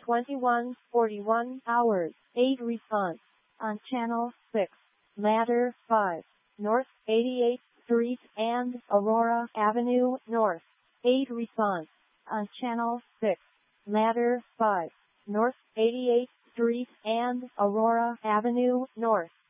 21:41 hours. 8 response. On Channel 6. Ladder 5. North 88th Street and Aurora Avenue North. 8 response. On Channel 6. Ladder 5. North 88th Street and Aurora Avenue North.